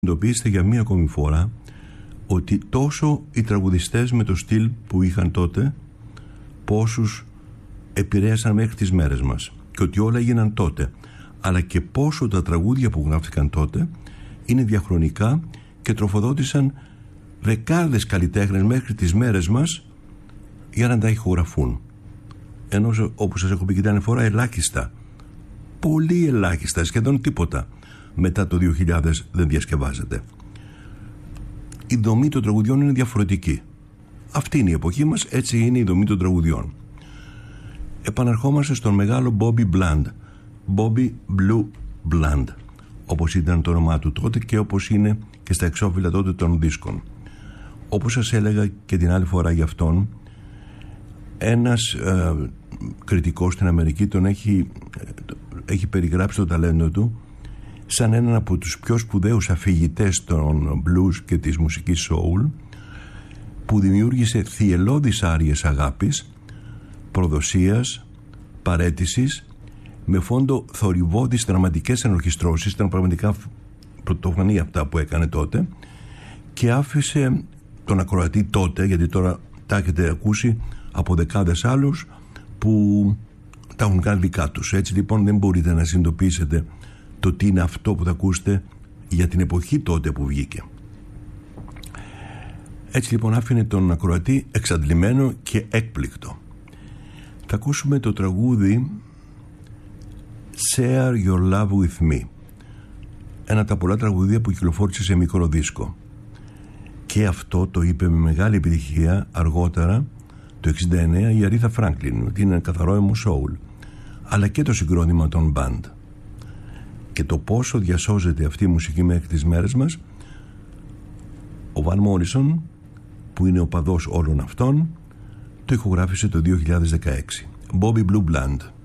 Συνειδητοποιήστε για μία ακόμη φορά ότι τόσο οι τραγουδιστές με το στυλ που είχαν τότε, πόσους επηρέασαν μέχρι τις μέρες μας, και ότι όλα έγιναν τότε, αλλά και πόσο τα τραγούδια που γράφτηκαν τότε είναι διαχρονικά και τροφοδότησαν δεκάδες καλλιτέχνες μέχρι τις μέρες μας για να τα ηχογραφούν. Ενώ, όπως σας έχω πει και την άλλη φορά, ελάχιστα, πολύ ελάχιστα, σχεδόν τίποτα μετά το 2000 δεν διασκευάζεται. Η δομή των τραγουδιών είναι διαφορετική. Αυτή είναι η εποχή μας, έτσι είναι η δομή των τραγουδιών. Επαναρχόμαστε στον μεγάλο Bobby Bland, Bobby Blue Bland, όπως ήταν το όνομά του τότε και όπως είναι και στα εξώφυλλα τότε των δίσκων. Όπως σας έλεγα και την άλλη φορά για αυτόν, ένας κριτικός στην Αμερική τον έχει περιγράψει το ταλέντο του σαν έναν από τους πιο σπουδαίους αφηγητές των blues και της μουσικής soul, που δημιούργησε θυελλώδεις άριες αγάπης, προδοσίας, παραίτησης, με φόντο θορυβώδεις δραματικές ενορχιστρώσεις. Ήταν πραγματικά πρωτοφανή αυτά που έκανε τότε, και άφησε τον ακροατή τότε, γιατί τώρα τα έχετε ακούσει από δεκάδες άλλους που τα έχουν κάνει δικά τους. Έτσι λοιπόν δεν μπορείτε να συνειδητοποιήσετε το τι είναι αυτό που θα ακούσετε για την εποχή τότε που βγήκε. Έτσι λοιπόν άφηνε τον ακροατή εξαντλημένο και έκπληκτο. Θα ακούσουμε το τραγούδι Share Your Love With Me, ένα από τα πολλά τραγουδία που κυκλοφόρησε σε μικρό δίσκο, και αυτό το είπε με μεγάλη επιτυχία αργότερα το 1969 η Αρήθα Φράνκλιν, ότι είναι ένα καθαρό emo soul, αλλά και το συγκρότημα των band. Και το πόσο διασώζεται αυτή η μουσική μέχρι τις μέρες μας, ο Van Morrison, που είναι ο παδός όλων αυτών, το ηχογράφησε το 2016. Bobby Blue Bland.